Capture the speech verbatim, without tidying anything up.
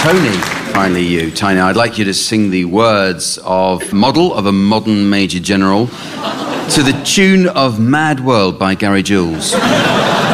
Tony, finally you. Tiny, I'd like you to sing the words of Model of a Modern Major General to the tune of Mad World by Gary Jules.